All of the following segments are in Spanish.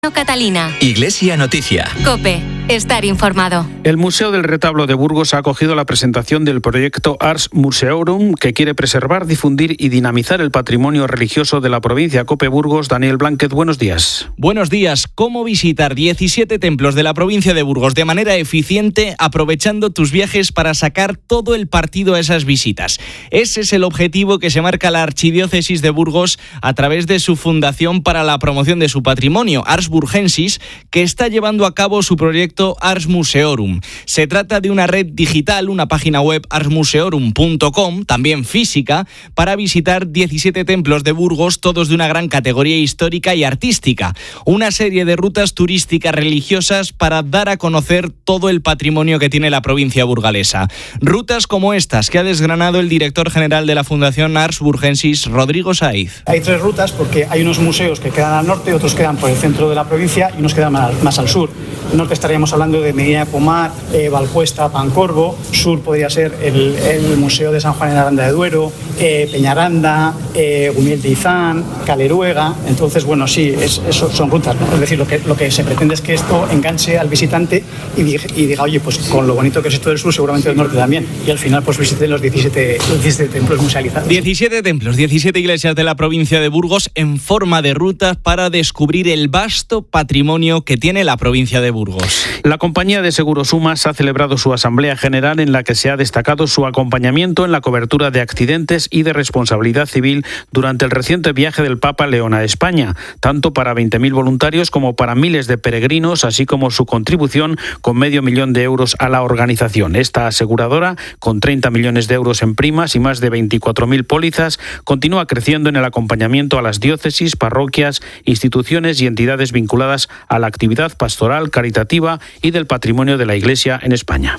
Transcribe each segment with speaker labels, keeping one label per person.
Speaker 1: Catalina.
Speaker 2: Iglesia Noticia.
Speaker 1: COPE. Estar informado.
Speaker 3: El Museo del Retablo de Burgos ha acogido la presentación del proyecto Ars Museorum, que quiere preservar, difundir y dinamizar el patrimonio religioso de la provincia. COPE Burgos, Daniel Blanquet, buenos días.
Speaker 4: Buenos días. ¿Cómo visitar 17 templos de la provincia de Burgos de manera eficiente, aprovechando tus viajes para sacar todo el partido a esas visitas? Ese es el objetivo que se marca la Archidiócesis de Burgos a través de su Fundación para la Promoción de su Patrimonio, Ars Burgensis, que está llevando a cabo su proyecto Ars Museorum. Se trata de una red digital, una página web arsmuseorum.com, también física, para visitar 17 templos de Burgos, todos de una gran categoría histórica y artística. Una serie de rutas turísticas religiosas para dar a conocer todo el patrimonio que tiene la provincia burgalesa. Rutas como estas que ha desgranado el director general de la Fundación Ars Burgensis, Rodrigo Saiz.
Speaker 5: Hay 3 rutas porque hay unos museos que quedan al norte, otros quedan por el centro de la provincia y unos quedan más al sur. Al norte estaríamos hablando de Medina de Pomar, Valcuesta, Pancorbo. Sur podría ser el Museo de San Juan en Aranda de Duero, Peñaranda, Gumiel de Izán, Caleruega. Entonces, bueno, sí, son rutas, ¿no? Es decir, lo que se pretende es que esto enganche al visitante y diga, oye, pues con lo bonito que es esto del sur, seguramente del norte también. Y al final, pues visiten los 17 templos musealizados.
Speaker 4: 17 templos, 17 iglesias de la provincia de Burgos en forma de rutas para descubrir el vasto patrimonio que tiene la provincia de Burgos.
Speaker 3: La compañía de seguros Sumas ha celebrado su asamblea general en la que se ha destacado su acompañamiento en la cobertura de accidentes y de responsabilidad civil durante el reciente viaje del Papa León a España, tanto para 20.000 voluntarios como para miles de peregrinos, así como su contribución con $500.000 euros a la organización. Esta aseguradora, con 30 millones de euros en primas y más de 24.000 pólizas, continúa creciendo en el acompañamiento a las diócesis, parroquias, instituciones y entidades vinculadas a la actividad pastoral, caritativa y del patrimonio de la Iglesia en España.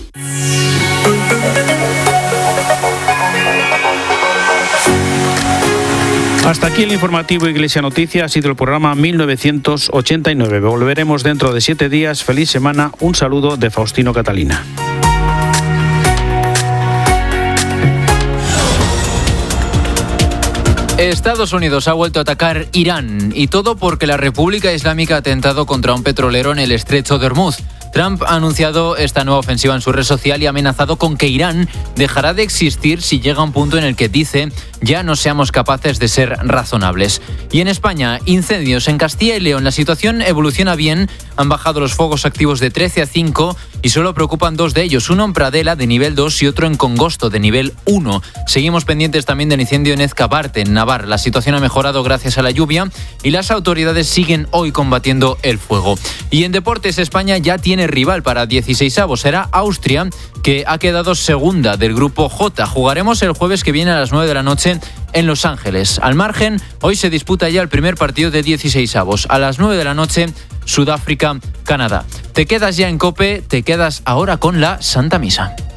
Speaker 3: Hasta aquí el informativo Iglesia Noticia. Ha sido el programa 1989. Volveremos dentro de 7 días. Feliz semana. Un saludo de Faustino Catalina.
Speaker 6: Estados Unidos ha vuelto a atacar Irán, y todo porque la República Islámica ha atentado contra un petrolero en el estrecho de Hormuz. Trump ha anunciado esta nueva ofensiva en su red social y ha amenazado con que Irán dejará de existir si llega a un punto en el que dice ya no seamos capaces de ser razonables. Y en España, incendios en Castilla y León. La situación evoluciona bien. Han bajado los focos activos de 13 a 5 y solo preocupan 2 de ellos. Uno en Pradela, de nivel 2, y otro en Congosto, de nivel 1. Seguimos pendientes también del incendio en Ezcabarte, en Navarra. La situación ha mejorado gracias a la lluvia y las autoridades siguen hoy combatiendo el fuego. Y en deportes, España ya tiene rival para 16avos. Será Austria, que ha quedado segunda del grupo J. Jugaremos el jueves que viene a las 9 de la noche en Los Ángeles. Al margen, hoy se disputa ya el primer partido de 16avos. A las 9 de la noche, Sudáfrica, Canadá. Te quedas ya en COPE, te quedas ahora con la Santa Misa.